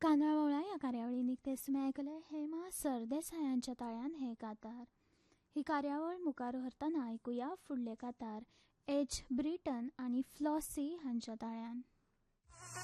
कांदळवळा या कार्यावळी निकतेच तुमी आयकले हेमा सरदेसाय यांच्या ताळ्यान हे कातार. ही कार्यावळ मुखार व्हरतना आयकुया फुडले कातार एच ब्रिटन आनी फ्लॉसी हांच्या ताळ्यान.